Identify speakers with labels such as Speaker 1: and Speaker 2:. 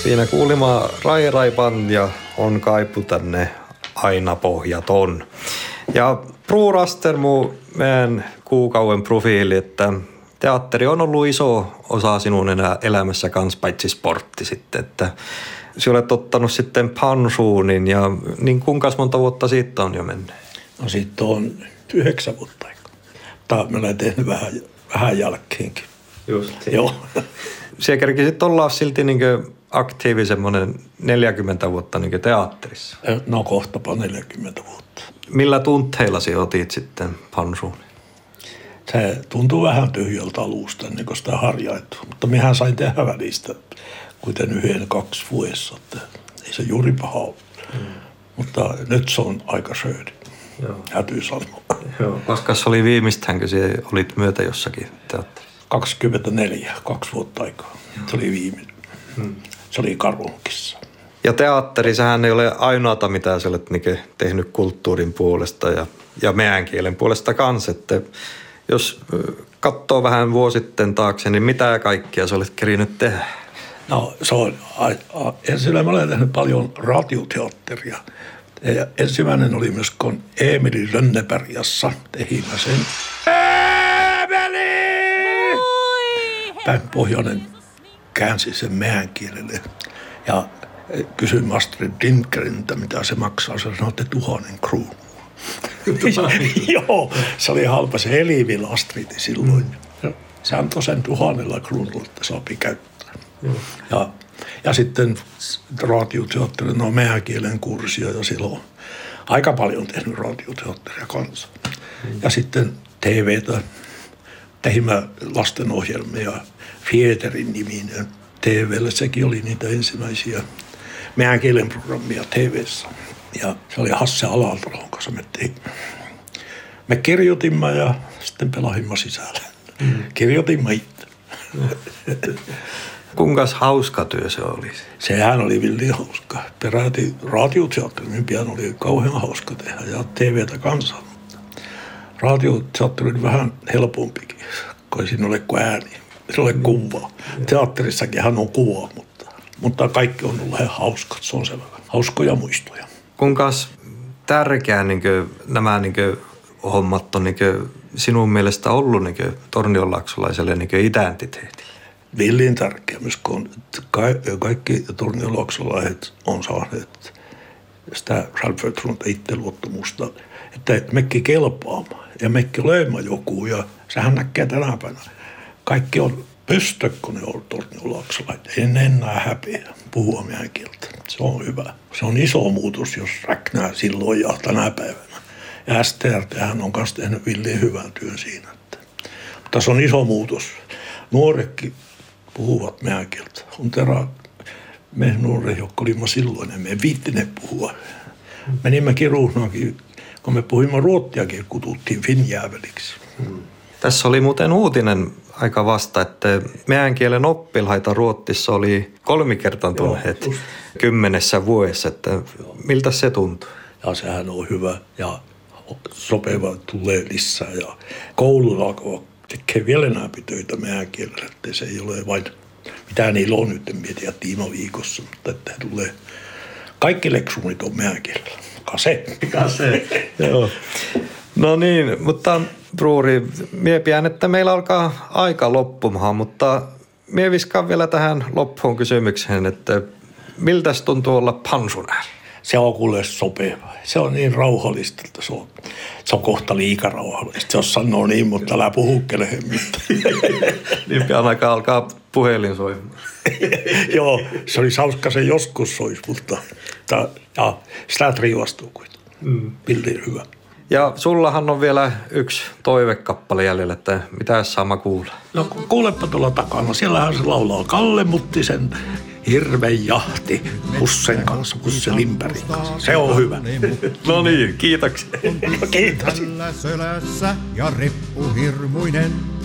Speaker 1: Siinä kuulimaa Rai Rai Band ja on kaipu tänne aina pohjaton. Ja Bror Astermo, meidän kuukauden profiili, että teatteri on ollut iso osa sinun elämässä kans, paitsi sportti sitten, että sinä olet ottanut sitten pensuunin ja niin kuinka monta vuotta siitä on jo mennyt?
Speaker 2: No siitä on 9 vuotta. Tai mä olen tehnyt vähän jälkeenkin.
Speaker 1: Just.
Speaker 2: Joo.
Speaker 1: Siellä kerkisit olla silti niin aktiivi semmoinen 40 vuotta niin teatterissa.
Speaker 2: No kohtapa 40 vuotta.
Speaker 1: Millä tunteilla sinä otit sitten pensuunin?
Speaker 2: Se tuntuu vähän tyhjältä alusta ennen kuin sitä harjaittua. Mutta mehän sain tehdä välistä kuitenkin 1-2 vuodessa. Että ei se juuri paha ole. Mutta nyt se on aika söödi. Hätyy sanoa.
Speaker 1: Joo. Koska se oli viimeistään, kun sinä olit myötä jossakin teatterissa?
Speaker 2: 24, 2 vuotta aikaa. Se oli viimeinen. Se oli Karunkissa.
Speaker 1: Ja teatteri, sehän ei ole ainoata, mitä sä olet tehnyt kulttuurin puolesta ja meidän kielen puolesta kanssa. Että jos katsoo vähän vuositten taakse, niin mitä kaikkea sä olet kerinyt tehdä?
Speaker 2: No se on, ensin mä olen tehnyt paljon radioteatteria. Ja ensimmäinen oli myös, kun Emeli Lönnebergassa tehimme sen. Emeli! Pohjoinen käänsi sen meidän kielelle ja kysyi Astrid Lindgreniltä, mitä se maksaa. Se sanoi, että 1000 kruunua. Joo, se oli halpa se Elivil Astridi silloin. Se antoi sen 1000 kruunulla, että saapi käyttää. Ja sitten radioteatteri, no meidän kielen kurssia ja silloin aika paljon tehnyt radioteatteria kanssa. Ja sitten TVtä, tehimme lastenohjelmia, Fieterin niminen TVlle, sekin oli niitä ensimmäisiä meidän kielen programmia TVssä. Ja se oli Hasse Alantalon kanssa me kirjoitimme ja sitten pelahimme sisällä. Kirjoitimme itse.
Speaker 1: Kuinkas hauska työ se oli?
Speaker 2: Sehän oli villi hauska. Peräti radioteatterin pian oli kauhean hauska tehdä ja TVtä kanssa. Radioteatteri oli vähän helpompikin, kun ei siinä ole kuin ääni. Se ole kuvaa. Teatterissakinhan on kuvaa, mutta kaikki on ollut ihan hauskat. Se on selvä. Hauskoja muistoja.
Speaker 1: Kuinkas tärkeää nämä hommat on sinun mielestä ollut tornionlaaksolaiselle identiteetille?
Speaker 2: Villin tärkeä myös, kun kaikki tornionlaaksolaiset on saaneet sitä självförtroende, itseluottamusta, että mekki kelpaamaan ja mekki löymä joku ja sehän näkee tänä päivänä. Kaikki on pystö, kun ne on tornionlaaksolaiset. Ei enää häpeä puhua meidän kieltä. Se on hyvä. Se on iso muutos, jos räknää silloin ja tänä päivänä. Ja STRThän on myös tehnyt villiin hyvän työn siinä. Mutta se on iso muutos. Nuoretkin puhuvat meidän kieltä. Me nuoret, jotka olimme silloin, emme viittine puhua. Menimme Kiruunaankin, kun me puhuimme ruottiakin, kututtiin finjääveliksi.
Speaker 1: Tässä oli muuten uutinen aika vasta, että meidän kielen oppilaita Ruotsissa oli 3 kertaantuneet 10 vuodessa. Että miltä se tuntuu?
Speaker 2: Ja sehän on hyvä ja sopeva tulee lisää. Ja koululla alkaa tekee vielä enää töitä meidän kielellä, että se ei ole vain, mitä niillä on nyt, en mietiä tiima viikossa, mutta että tulee, kaikki leksuunit on meidän kielellä. Kase.
Speaker 1: Joo. No niin, mutta Brori, mie pian, että meillä alkaa aika loppumaan, mutta mie viskaan vielä tähän loppuun kysymykseen, että miltäs tuntuu olla pensionär?
Speaker 2: Se on kuule sopeva. Se on niin rauhallista, että se on kohta liika rauhallista. Jos sanoo niin, mutta älä puhukkele mitään.
Speaker 1: Niin pian aika alkaa puhelin soimaan.
Speaker 2: Joo, se oli hauska se joskus soisi, mutta sitä riivastuu kuitenkin. Pilliin hyvä.
Speaker 1: Ja sullahan on vielä yksi toivekappale jäljellä, että mitä saa kuulla?
Speaker 2: No kuulepa tuolla takana. Siellähän se laulaa Kalle Muttisen Hirven jahti Pussen kanssa, Pusse Limpärin kanssa. Se on hyvä.
Speaker 1: No niin, kiitoksia.
Speaker 2: Kiitos.
Speaker 3: Sölässä ja reppu hirmuinen.